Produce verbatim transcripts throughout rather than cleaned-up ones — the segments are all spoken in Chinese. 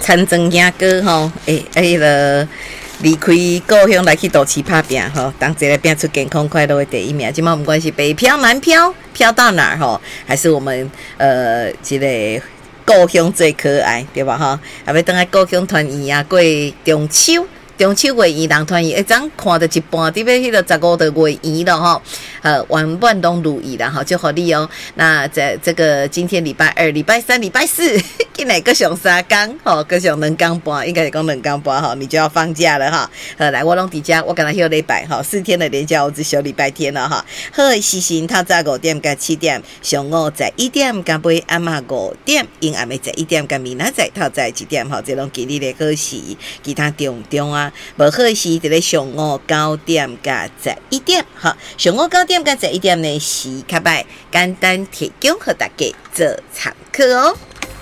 参庄囝哥吼，诶、欸，迄个离开故乡来去都市打拼吼，当一个拼出健康快乐的第一名。今麦不管是北漂南漂，漂到哪儿吼，还是我们呃一个故乡最可爱，对吧哈？还要等下故乡团圆啊，过中秋。中秋月圆人团圆，一张看到一半，特别迄个十五的月圆了吼，呃，万万拢如意啦吼，就好利哦。那在这个今天礼拜二、礼拜三、礼拜四，今来个上三天吼，个上两天半，应该是讲两天半吼，你就要放假了哈。呃，来我拢伫遮，我刚才休礼拜吼，四天的连假我只休礼拜天了哈。好，时辰透早五点甲七点，上午十一点甲尾暗下五点，阴暗的十一点甲明仔载透早一点吼，这拢今日的好时，其他中中啊。无好时伫咧上午九点甲十一点，好，上午九点甲十一点呢是较歹简单提供互大家做参考哦。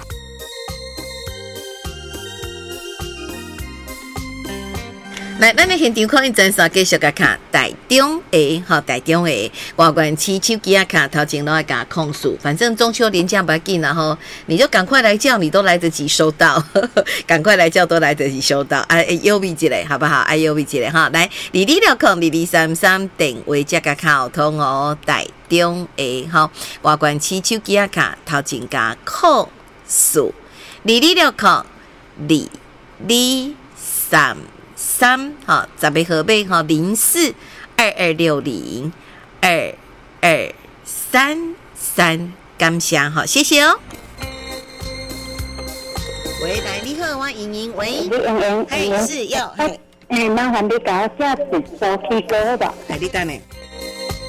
来，咱的现场看一阵线继续甲看台中的，吼台中的外县市手机啊卡，头前都要甲控诉，反正中秋连假不要紧啦吼，你就赶快来叫，你都来得及收到，赶快来叫都来得及收到，啊，优惠一下好不好？啊，优惠一下哈，来，二二六空二二三三电话才甲卡通哦，台中的吼外县市手机啊卡，头前加控诉，二二六空二二三。三好，十个号码哈零四二二六零二二三三，感谢哈，谢谢哦。喂，来，你好，我莹莹，喂， 你莹莹， 嘿，是要，嘿， 哎，麻烦你给我写字手机歌吧。 哎，你等下。